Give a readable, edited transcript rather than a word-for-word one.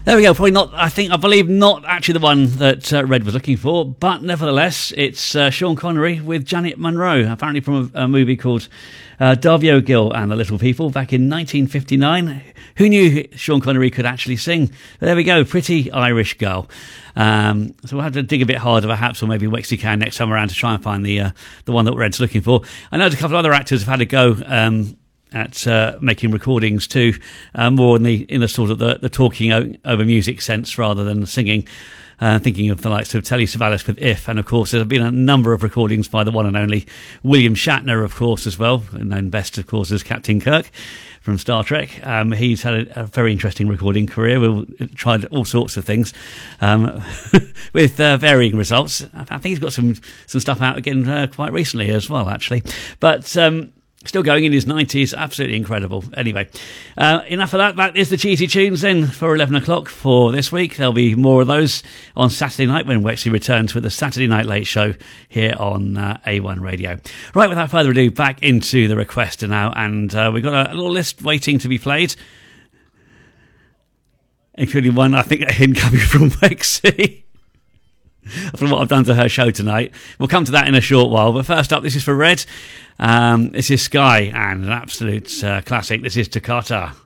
There we go. Probably not. I believe not actually the one that Red was looking for, but nevertheless, it's Sean Connery with Janet Munro, apparently from a movie called Darby O'Gill and the Little People back in 1959. Who knew Sean Connery could actually sing? There we go. Pretty Irish girl. So we'll have to dig a bit harder, perhaps, or maybe Wexy can next time around to try and find the one that Red's looking for. I know a couple of other actors have had a go at making recordings too, more in the sort of the talking over music sense rather than singing. Thinking of the likes of Telly Savalas with If, and of course there have been a number of recordings by the one and only William Shatner, of course, as well, known best, of course, as Captain Kirk from Star Trek. He's had a very interesting recording career. We've tried all sorts of things with varying results. I think he's got some stuff out again quite recently as well, actually. But still going in his 90s, absolutely incredible. Anyway, enough of that. That is the cheesy tunes then for 11 o'clock for this week. There'll be more of those on Saturday night when Wexy returns with the Saturday Night Late Show here on A1 Radio. Right, without further ado, back into the requester now, and we've got a little list waiting to be played, including one, I think, incoming from Wexy. From what I've done to her show tonight. We'll come to that in a short while, but first up, this is for Red. This is Sky, and an absolute classic. This is Toccata.